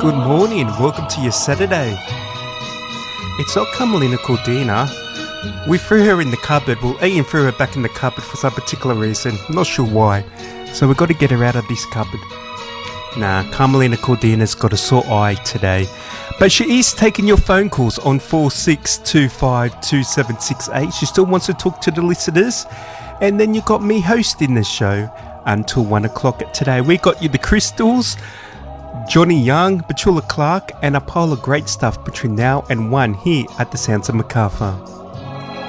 Good morning, welcome to your Saturday. It's not Carmelina Cordina. We threw her in the cupboard. Well, Ian threw her back in the cupboard for some particular reason. Not sure why. So we've got to get her out of this cupboard. Nah, Carmelina Cordina's got a sore eye today. But she is taking your phone calls on 46252768. She still wants to talk to the listeners. And then you got me hosting this show until 1 o'clock today. We got you the Crystals, Johnny Young, Petula Clark, and a pile of great stuff between now and 1 here at the Sounds of Macarthur.